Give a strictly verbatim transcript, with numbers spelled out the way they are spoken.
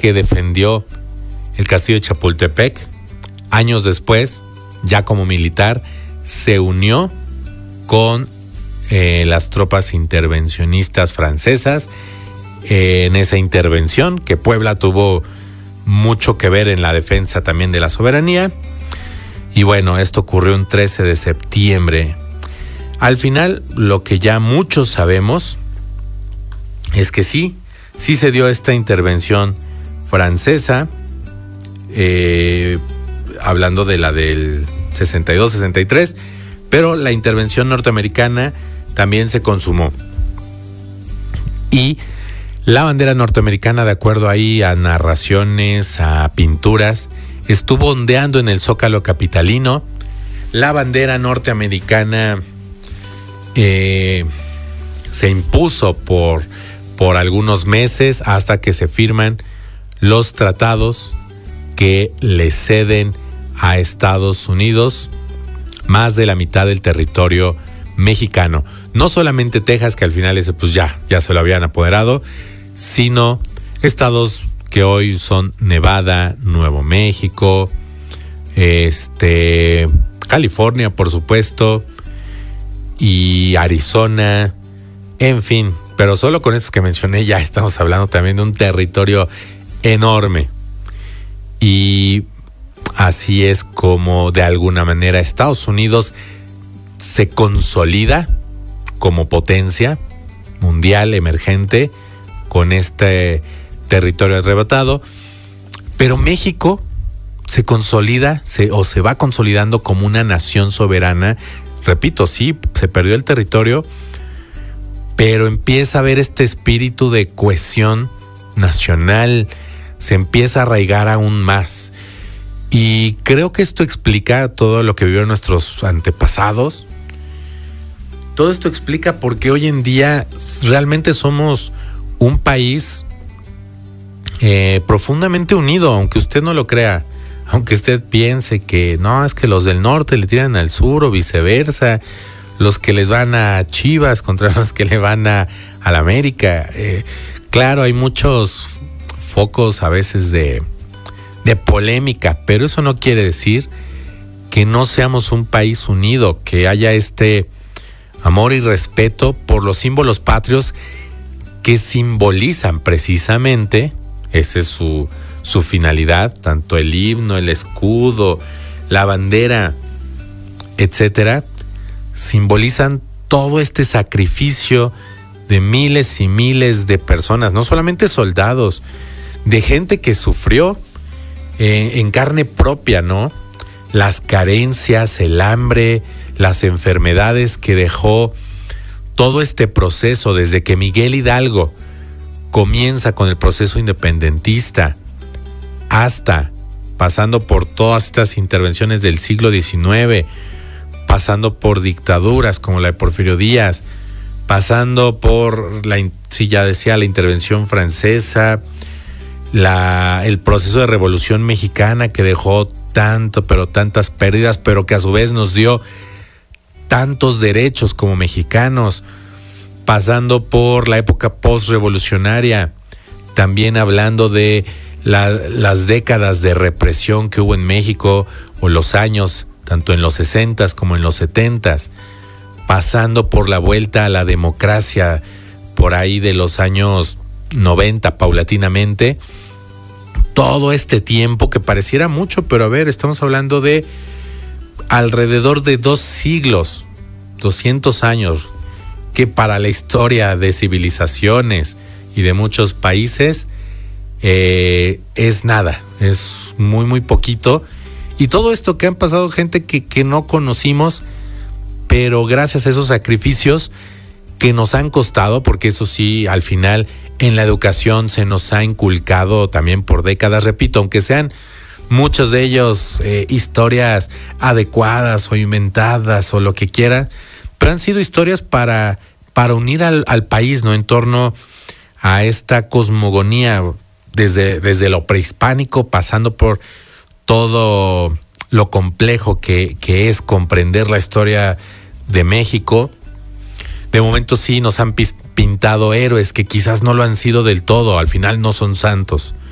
que defendió el castillo de Chapultepec. Años después, ya como militar, se unió con eh, las tropas intervencionistas francesas eh, en esa intervención, que Puebla tuvo mucho que ver en la defensa también de la soberanía. Y bueno, esto ocurrió un trece de septiembre. Al final, lo que ya muchos sabemos es que sí, sí se dio esta intervención francesa, eh, hablando de la del sesenta y dos sesenta y tres, pero la intervención norteamericana también se consumó. Y la bandera norteamericana, de acuerdo ahí a narraciones, a pinturas, estuvo ondeando en el Zócalo capitalino. La bandera norteamericana eh, se impuso por, por algunos meses hasta que se firman los tratados que le ceden a Estados Unidos más de la mitad del territorio mexicano. No solamente Texas, que al final ese pues ya, ya se lo habían apoderado, sino estados que hoy son Nevada, Nuevo México, este, California, por supuesto, y Arizona, en fin. Pero solo con estos que mencioné ya estamos hablando también de un territorio enorme. Y así es como de alguna manera Estados Unidos se consolida como potencia mundial emergente con este territorio arrebatado, pero México se consolida se, o se va consolidando como una nación soberana. Repito, sí, se perdió el territorio, pero empieza a haber este espíritu de cohesión nacional, se empieza a arraigar aún más. Y creo que esto explica todo lo que vivieron nuestros antepasados. Todo esto explica por qué hoy en día realmente somos un país eh, profundamente unido, aunque usted no lo crea. Aunque usted piense que no, es que los del norte le tiran al sur o viceversa, los que les van a Chivas contra los que le van a, a la América. Eh, claro, hay muchos focos a veces de, de polémica, pero eso no quiere decir que no seamos un país unido, que haya este amor y respeto por los símbolos patrios que simbolizan precisamente, esa es su, su finalidad, tanto el himno, el escudo, la bandera, etcétera, simbolizan todo este sacrificio de miles y miles de personas, no solamente soldados, de gente que sufrió eh, en carne propia, ¿no? Las carencias, el hambre, las enfermedades que dejó todo este proceso desde que Miguel Hidalgo comienza con el proceso independentista hasta pasando por todas estas intervenciones del siglo diecinueve, pasando por dictaduras como la de Porfirio Díaz, pasando por la, sí, ya decía, la intervención francesa, la, el proceso de Revolución Mexicana que dejó tanto, pero tantas pérdidas, pero que a su vez nos dio tantos derechos como mexicanos, pasando por la época postrevolucionaria, también hablando de la, las décadas de represión que hubo en México, o los años, tanto en los sesentas como en los setentas, pasando por la vuelta a la democracia, por ahí de los años noventa, paulatinamente. Todo este tiempo que pareciera mucho, pero a ver, estamos hablando de alrededor de dos siglos, doscientos años, que para la historia de civilizaciones y de muchos países eh, es nada, es muy muy poquito. Y todo esto que han pasado gente que, que no conocimos, pero gracias a esos sacrificios que nos han costado, porque eso sí, al final en la educación se nos ha inculcado también por décadas, repito, aunque sean muchos de ellos eh, historias adecuadas o inventadas o lo que quiera, pero han sido historias para, para unir al, al país, ¿no? En torno a esta cosmogonía, desde, desde lo prehispánico, pasando por todo lo complejo que, que es comprender la historia de México. De momento sí nos han pintado héroes que quizás no lo han sido del todo, al final no son santos.